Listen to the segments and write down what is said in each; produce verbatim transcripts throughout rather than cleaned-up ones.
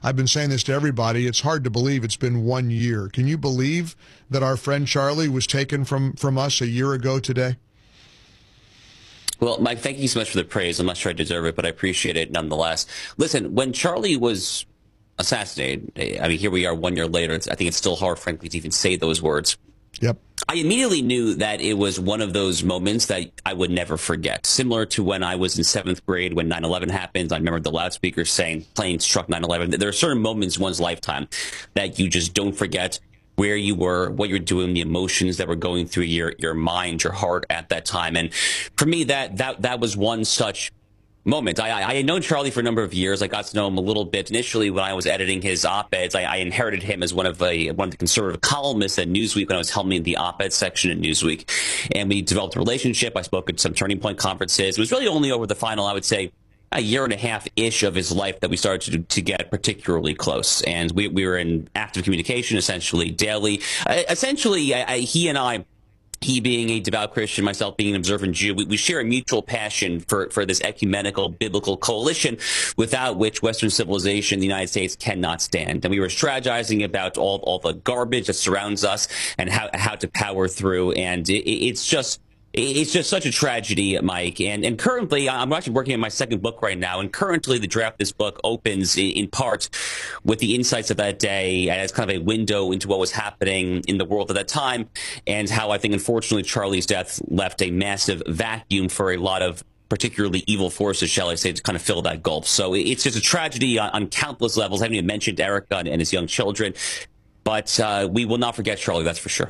I've been saying this to everybody. It's hard to believe it's been one year. Can you believe that our friend Charlie was taken from, from us a year ago today? Well, Mike, thank you so much for the praise. I'm not sure I deserve it, but I appreciate it nonetheless. Listen, when Charlie was assassinated, I mean, here we are one year later. It's, I think it's still hard, frankly, to even say those words. Yep. I immediately knew that it was one of those moments that I would never forget. Similar to when I was in seventh grade when nine eleven happened. I remember the loudspeakers saying plane struck nine eleven. There are certain moments in one's lifetime that you just don't forget where you were, what you're doing, the emotions that were going through your your mind, your heart at that time. And for me, that that that was one such moment. I, I had known Charlie for a number of years. I got to know him a little bit initially when I was editing his op-eds. I, I inherited him as one of a, one of the conservative columnists at Newsweek when I was helming the op-ed section at Newsweek. And we developed a relationship. I spoke at some Turning Point conferences. It was really only over the final, I would say, a year and a half-ish of his life that we started to, to get particularly close. And we, we were in active communication essentially daily. Uh, essentially, I, I, he and I, he being a devout Christian, myself being an observant Jew, we, we share a mutual passion for, for this ecumenical biblical coalition without which Western civilization, the United States, cannot stand. And we were strategizing about all, all the garbage that surrounds us and how, how to power through. And it, it's just... It's just such a tragedy, Mike. And, and currently, I'm actually working on my second book right now. And currently, the draft of this book opens in, in part with the insights of that day as kind of a window into what was happening in the world at that time and how I think, unfortunately, Charlie's death left a massive vacuum for a lot of particularly evil forces, shall I say, to kind of fill that gulf. So it's just a tragedy on, on countless levels. I haven't even mentioned Erica and, and his young children. But uh, we will not forget Charlie, that's for sure.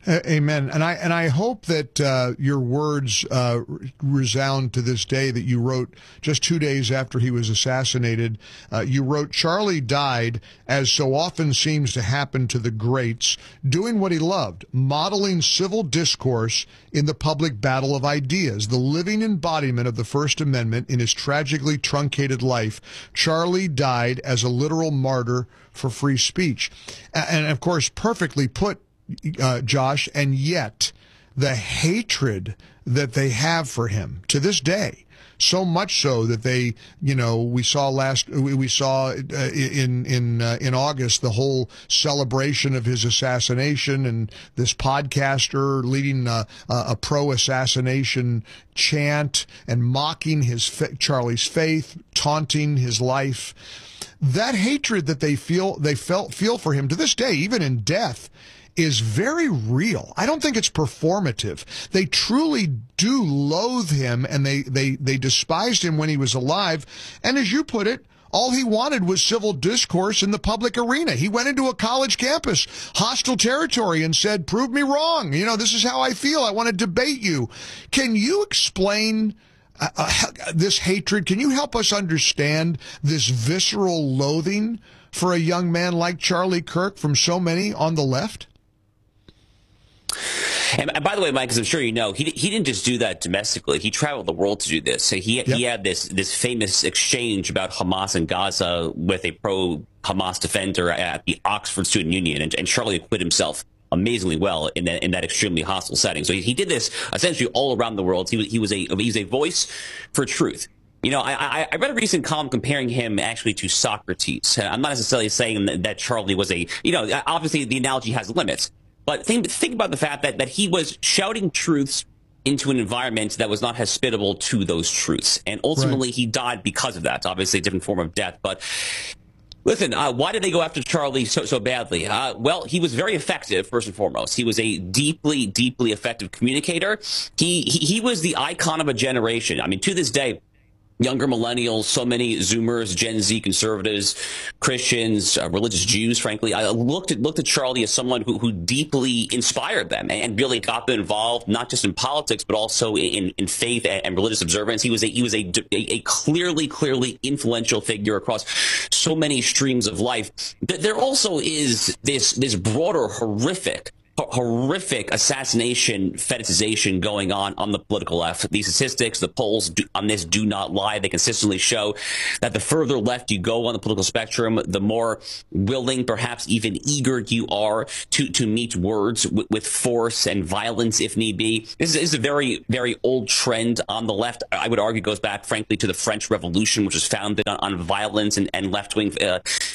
Amen. And I and I hope that uh, your words uh, resound to this day that you wrote just two days after he was assassinated. Uh, you wrote, Charlie died, as so often seems to happen to the greats, doing what he loved, modeling civil discourse in the public battle of ideas, the living embodiment of the First Amendment in his tragically truncated life. Charlie died as a literal martyr for free speech. And, of course, perfectly put, Uh, Josh, and yet the hatred that they have for him to this day, so much so that they, you know, we saw last, we, we saw uh, in in uh, in August the whole celebration of his assassination, and this podcaster leading uh, a pro-assassination chant and mocking his Charlie's faith, taunting his life. That hatred that they feel they felt feel for him to this day, even in death, is very real. I don't think it's performative. They truly do loathe him, and they, they, they despised him when he was alive. And as you put it, all he wanted was civil discourse in the public arena. He went into a college campus, hostile territory, and said, prove me wrong. You know, this is how I feel. I want to debate you. Can you explain uh, uh, this hatred? Can you help us understand this visceral loathing for a young man like Charlie Kirk from so many on the left? And, and by the way, Mike, as I'm sure you know, he he didn't just do that domestically. He traveled the world to do this. So he yep. he had this this famous exchange about Hamas and Gaza with a pro-Hamas defender at the Oxford Student Union, and, and Charlie acquitted himself amazingly well in that in that extremely hostile setting. So he, he did this essentially all around the world. He was he was a he was a voice for truth. You know, I, I read a recent column comparing him actually to Socrates. I'm not necessarily saying that, that Charlie was a, you know, obviously the analogy has limits. But think, think about the fact that, that he was shouting truths into an environment that was not hospitable to those truths. And ultimately, right. he died because of that. Obviously, a different form of death. But listen, uh, why did they go after Charlie so, so badly? Uh, well, he was very effective, first and foremost. He was a deeply, deeply effective communicator. He, he, he was the icon of a generation. I mean, to this day, younger millennials, so many Zoomers, Gen Z conservatives, Christians, uh, religious Jews, frankly, I looked at looked at Charlie as someone who, who deeply inspired them and really got them involved, not just in politics, but also in, in faith and, and religious observance. He was a he was a, a, a clearly, clearly influential figure across so many streams of life. There also is this this broader horrific horrific assassination fetishization going on on the political left. These statistics, the polls do, on this do not lie. They consistently show that the further left you go on the political spectrum, the more willing, perhaps even eager you are to, to meet words with, with force and violence if need be. This is, is a very, very old trend on the left. I would argue goes back, frankly, to the French Revolution, which was founded on, on violence and, and left-wing uh,